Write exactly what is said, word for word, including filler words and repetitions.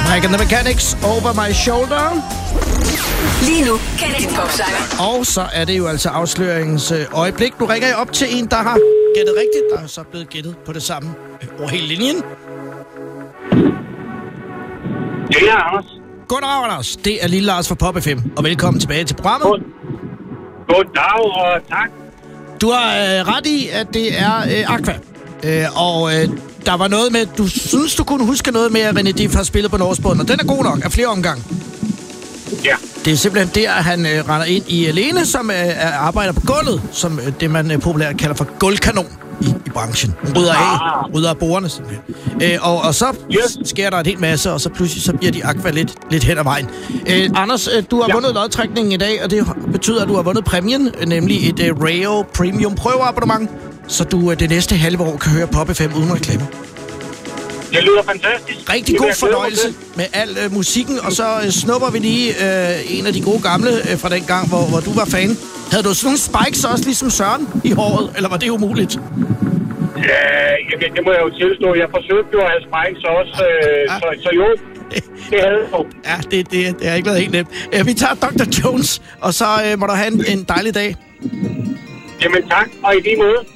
Mike and the Mechanics, Over My Shoulder. Lige nu, Kenneth Popsanger. Og så er det jo altså afsløringens øh, øjeblik. Nu ringer jeg op til en, der har gættet rigtigt. Der er så blevet gættet på det samme øh, over hele linjen. Det er Anders. Goddag, Anders. Det er Lille Lars fra Pop F M, og velkommen tilbage til programmet. God. Goddag og tak. Du har øh, ret i, at det er øh, Aqua. Øh, og øh, der var noget med, du synes, du kunne huske noget med, at René Dif har spillet på Norgesbunden, og den er god nok af flere omgange. Ja. Det er simpelthen der, at han øh, render ind i Lene, som øh, arbejder på gulvet, som øh, det man øh, populært kalder for gulvkanon i, i branchen. Hun rydder af, Ah. rydder af bordene simpelthen. Øh, og, og så Yes. sker der en hel masse, og så pludselig så bliver de Aqua lidt, lidt hen ad vejen. Øh, Anders, øh, du har Ja. vundet lodtrækningen i dag, og det betyder, at du har vundet præmien, øh, nemlig et øh, Rayo Premium prøveabonnement, så du øh, det næste halve år kan høre Pop F M uden reklame. Det lyder fantastisk. Rigtig Det vil god jeg glæde mig fornøjelse til. med al øh, musikken, og så øh, snupper vi lige øh, en af de gode gamle øh, fra den gang, hvor, hvor du var fan. Havde du sådan nogle spikes også, ligesom Søren, i håret, eller var det umuligt? Ja, jamen, det må jeg jo tilstå. Jeg forsøgte jo at have spikes også, øh, Ja. så, så jo, det havde jeg jo. Ja, det, det, det er ikke været helt nemt. Øh, vi tager doktor Jones, og så øh, må du have en, en dejlig dag. Jamen tak, og i lige måde.